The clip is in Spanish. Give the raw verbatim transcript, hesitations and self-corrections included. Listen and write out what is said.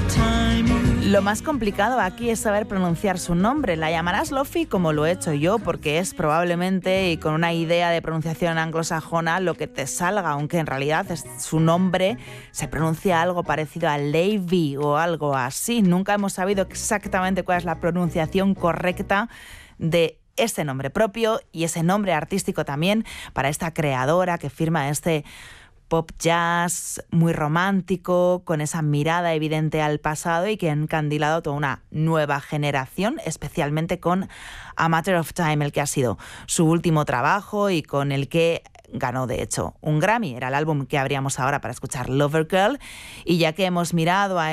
Lo más complicado aquí es saber pronunciar su nombre. La llamarás Lofi como lo he hecho yo, porque es probablemente, y con una idea de pronunciación anglosajona, lo que te salga, aunque en realidad es, su nombre se pronuncia algo parecido a Levi o algo así. Nunca hemos sabido exactamente cuál es la pronunciación correcta de ese nombre propio y ese nombre artístico también para esta creadora que firma este pop jazz muy romántico, con esa mirada evidente al pasado y que ha encandilado toda una nueva generación, especialmente con A Matter of Time, el que ha sido su último trabajo y con el que ganó, de hecho, un Grammy. Era el álbum que abríamos ahora para escuchar Lover Girl. Y ya que hemos mirado a